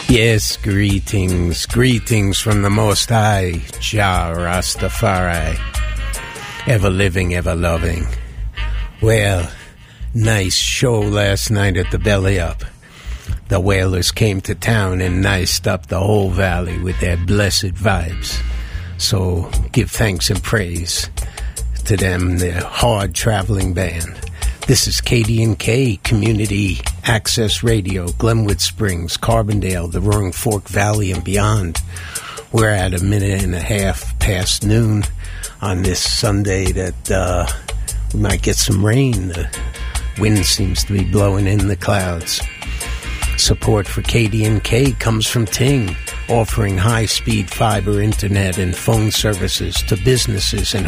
Yes, greetings from the Most High, Jah Rastafari, ever living, ever loving. Well, nice show last night at the Belly Up. The Whalers came to town and niced up the whole valley with their blessed vibes. So give thanks and praise to them, their hard-traveling band. This is KDNK Community Access Radio, Glenwood Springs, Carbondale, the Roaring Fork Valley, and beyond. We're at a minute and a half past noon on this Sunday that we might get some rain. The wind seems to be blowing in the clouds. Support for KDNK comes from Ting, offering high-speed fiber internet and phone services to businesses and